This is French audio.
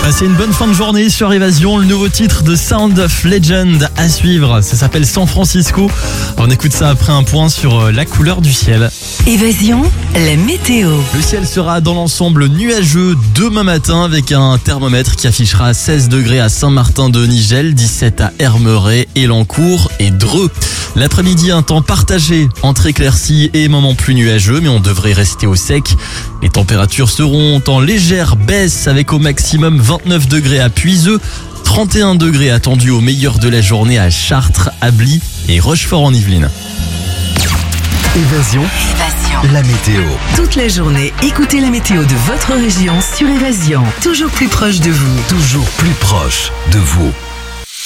Passez une bonne fin de journée sur Évasion. Le nouveau titre de Sound of Legend à suivre. Ça s'appelle San Francisco. On écoute ça après un point sur la couleur du ciel. Évasion, la météo. Le ciel sera dans l'ensemble nuageux demain matin avec un thermomètre qui affichera 16 degrés à Saint-Martin-de-Nigel, 17 à Hermeret, Elancourt et Dreux. L'après-midi, un temps partagé entre éclaircies et moments plus nuageux, mais on devrait rester au sec. Les températures seront en légère baisse avec au maximum 29 degrés à Puiseux, 31 degrés attendus au meilleur de la journée à Chartres, Ably et Rochefort-en-Yvelines. Évasion, la météo. Toute la journée, écoutez la météo de votre région sur Évasion. Toujours plus proche de vous. Toujours plus proche de vous.